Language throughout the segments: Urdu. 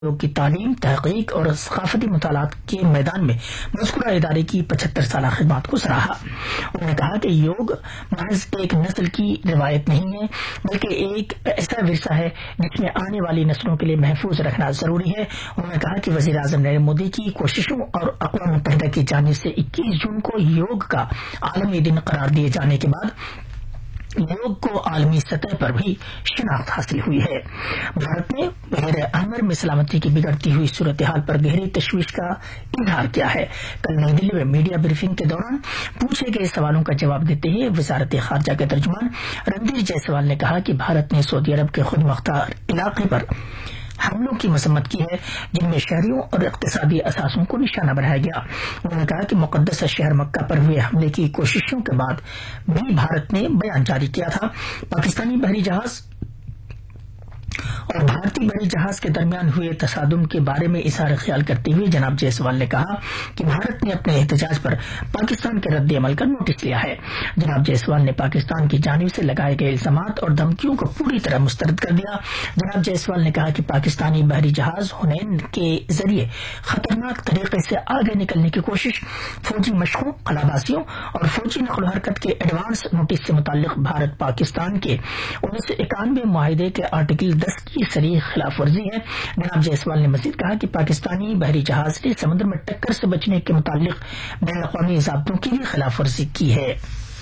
کی تعلیم، تحقیق اور ثقافتی مطالعات کے میدان میں مذکورہ ادارے کی 75 سالہ خدمات کو سراہا۔ انہوں نے کہا کہ یوگ محض ایک نسل کی روایت نہیں ہے بلکہ ایک ایسا ورثہ ہے جس میں آنے والی نسلوں کے لیے محفوظ رکھنا ضروری ہے۔ انہوں نے کہا کہ وزیر اعظم نریندر مودی کی کوششوں اور اقوام متحدہ کی جانب سے 21 جون کو یوگ کا عالمی دن قرار دیے جانے کے بعد یوگ کو عالمی سطح پر بھی شناخت حاصل ہوئی ہے۔ بھارت نے بحر احمر میں سلامتی کی بگڑتی ہوئی صورتحال پر گہری تشویش کا اظہار کیا ہے۔ کل نئی دلی میں میڈیا بریفنگ کے دوران پوچھے گئے سوالوں کا جواب دیتے ہوئے وزارت خارجہ کے ترجمان رندھیر جیسوال نے کہا کہ بھارت نے سعودی عرب کے خود مختار علاقے پر حملوں کی مذمت کی ہے جن میں شہریوں اور اقتصادی اثاثوں کو نشانہ بنایا گیا۔ انہوں نے کہا کہ مقدس شہر مکہ پر ہوئے حملے کی کوششوں کے بعد بھی بھارت نے بیان جاری کیا تھا۔ پاکستانی بحری جہاز اور بھارتی بحری جہاز کے درمیان ہوئے تصادم کے بارے میں اظہار خیال کرتے ہوئے جناب جیسوال نے کہا کہ بھارت نے اپنے احتجاج پر پاکستان کے رد عمل کا نوٹس لیا ہے۔ جناب جیسوال نے پاکستان کی جانب سے لگائے گئے الزامات اور دھمکیوں کو پوری طرح مسترد کر دیا۔ جناب جیسوال نے کہا کہ پاکستانی بحری جہاز حنین کے ذریعے خطرناک طریقے سے آگے نکلنے کی کوشش، فوجی مشقوں، قلابازیوں اور فوجی نقل و حرکت کے ایڈوانس نوٹس سے متعلق بھارت پاکستان کے 1991 معاہدے کے آرٹیکل 10 کی صریح خلاف ورزی ہے۔ جناب جیسوال نے مزید کہا کہ پاکستانی بحری جہاز نے سمندر میں ٹکر سے بچنے کے متعلق بین الاقوامی ضابطوں کی بھی خلاف ورزی کی ہے۔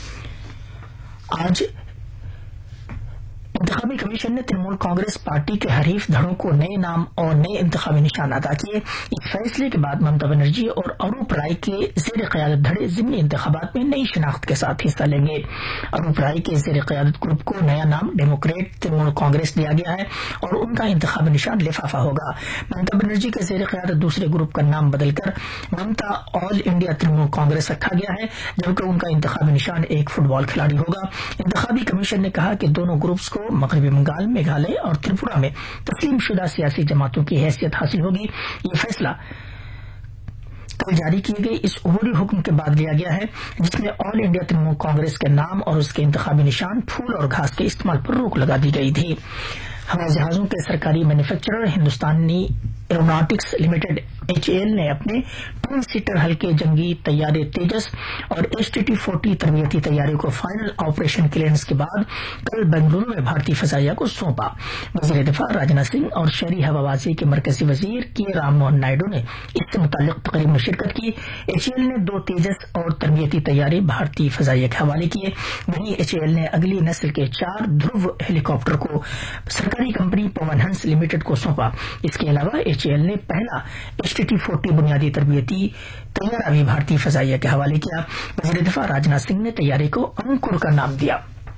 آج انتخابی کمیشن نے ترنمول کانگریس پارٹی کے حریف دھڑوں کو نئے نام اور نئے انتخابی نشان عطا کیے۔ اس فیصلے کے بعد ممتا بنرجی اور اروپ رائے کے زیر قیادت دھڑے ضمنی انتخابات میں نئی شناخت کے ساتھ حصہ لیں گے۔ اروپ رائے کے زیر قیادت گروپ کو نیا نام ڈیموکریٹ ترنمول کانگریس دیا گیا ہے اور ان کا انتخابی نشان لفافہ ہوگا۔ ممتا بنرجی کے زیر قیادت دوسرے گروپ کا نام بدل کر ممتا آل انڈیا ترنمول کانگریس رکھا گیا ہے جبکہ ان کا انتخابی نشان ایک فٹ بال کھلاڑی ہوگا۔ انتخابی کمیشن نے کہا کہ دونوں گروپس کو مغربی بنگال، میگھالیہ اور تریپورہ میں تسلیم شدہ سیاسی جماعتوں کی حیثیت حاصل ہوگی۔ یہ فیصلہ کل جاری کیے گئے اس عبوری حکم کے بعد لیا گیا ہے جس میں آل انڈیا ترنمول کانگریس کے نام اور اس کے انتخابی نشان پھول اور گھاس کے استعمال پر روک لگا دی گئی تھی۔ ہوائی جہازوں کے سرکاری مینوفیکچرر ہندوستانی ایروناٹکس لمیٹڈ HAL نے اپنے 2 سیٹر ہلکے جنگی طیارے تیجس اور HTT-40 تربیتی طیارے کو فائنل آپریشن کلیئرنس کے بعد کل بنگلورو میں بھارتی فضائیہ کو سونپا۔ وزیر دفاع راجناتھ سنگھ اور شہری ہوابازی کے مرکزی وزیر کے رام موہن نائیڈو نے اس سے متعلق تقریب میں شرکت کی۔ HAL نے 2 تیجس اور تربیتی طیارے بھارتی فضائیہ کے حوالے کیے۔ وہیں HAL نے اگلی نسل کے 4 دھرو ہیلی کاپٹر کو سرکاری کمپنی پون ہنس لمیٹڈ کو سونپا۔ اس کے علاوہ HAL نے پہلا HTT-40 بنیادی تربیتی طیارہ بھی بھارتی فضائیہ کے حوالے کیا۔ وزیر دفاع راجناتھ سنگھ نے طیارے کو انکر کا نام دیا۔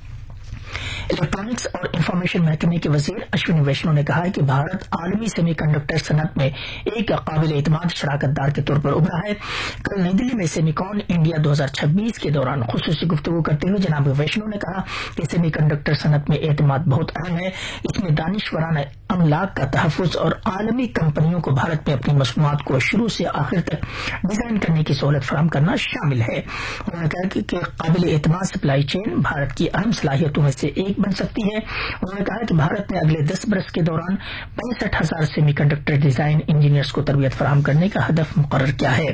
الیکٹرانکس اور انفارمیشن محکمے کے وزیر اشونی ویشنو نے کہا ہے کہ بھارت عالمی سیمی کنڈکٹر صنعت میں ایک قابل اعتماد شراکت دار کے طور پر ابھرا ہے۔ کل نئی دلی میں سیمی کون انڈیا 2026 کے دوران خصوصی گفتگو کرتے ہوئے جناب ویشنو نے کہا کہ سیمی کنڈکٹر صنعت میں اعتماد بہت اہم ہے۔ اس میں دانشورانہ املاک کا تحفظ اور عالمی کمپنیوں کو بھارت میں اپنی مصنوعات کو شروع سے آخر تک ڈیزائن کرنے کی سہولت فراہم کرنا شامل ہے۔ انہوں نے کہا کہ قابل اعتماد سپلائی چین بھارت کی اہم صلاحیتوں میں سے ایک بن سکتی ہے۔ انہوں نے کہا کہ بھارت نے اگلے 10 برس کے دوران 65,000 سیمی کنڈکٹر ڈیزائن انجینئرز کو تربیت فراہم کرنے کا ہدف مقرر کیا ہے۔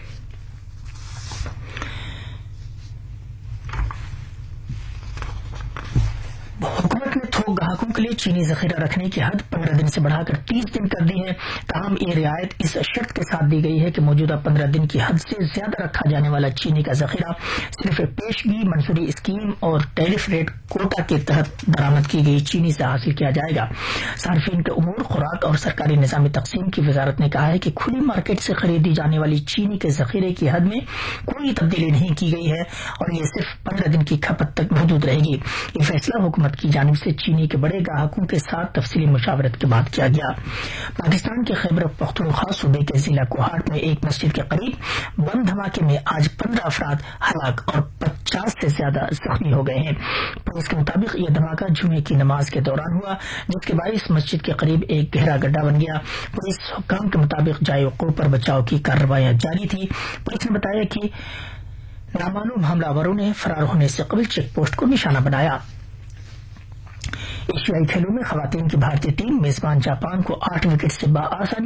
حکومت نے تھوک گاہکوں کے لیے چینی ذخیرہ رکھنے کی حد 15 دن سے بڑھا کر 30 دن کر دی ہے۔ تاہم یہ رعایت اس شرط کے ساتھ دی گئی ہے کہ موجودہ 15 دن کی حد سے زیادہ رکھا جانے والا چینی کا ذخیرہ صرف پیشگی منصوری اسکیم اور ٹیرف ریٹ کوٹا کے تحت درآمد کی گئی چینی سے حاصل کیا جائے گا۔ صارفین کے امور، خوراک اور سرکاری نظام تقسیم کی وزارت نے کہا ہے کہ کھلی مارکیٹ سے خریدی جانے والی چینی کے ذخیرے کی حد میں کوئی تبدیلی نہیں کی گئی ہے اور یہ صرف 15 دن کی کھپت تک محدود رہے گی۔ یہ فیصلہ حکومت کی جانب سے چینی کے بڑے گاہکوں کے ساتھ تفصیلی مشاورت کے بعد کیا گیا۔ پاکستان کے خیبر پختونخوا صوبے کے ضلع کوہاٹ میں ایک مسجد کے قریب بم دھماکے میں آج 15 افراد ہلاک اور 50 سے زیادہ زخمی ہو گئے ہیں۔ پولیس کے مطابق یہ دھماکہ جمعے کی نماز کے دوران ہوا جس کے باعث مسجد کے قریب ایک گہرا گڈھا بن گیا۔ پولیس حکام کے مطابق جائے وقوع پر بچاؤ کی کارروائیاں جاری تھی۔ پولیس نے بتایا کہ نامعلوم حملہ آوروں نے فرار ہونے سے قبل چیک پوسٹ کو نشانہ بنایا۔ एशियाई खेलों में खवातीन की भारतीय टीम मेजबान जापान को 8 विकेट से बआसानी